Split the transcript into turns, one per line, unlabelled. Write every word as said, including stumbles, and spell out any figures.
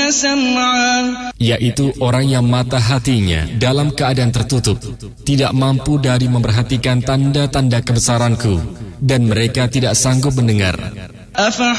yaitu orang yang mata hatinya dalam keadaan tertutup, tidak mampu dari memperhatikan tanda-tanda kebesaranku, dan mereka tidak sanggup mendengar.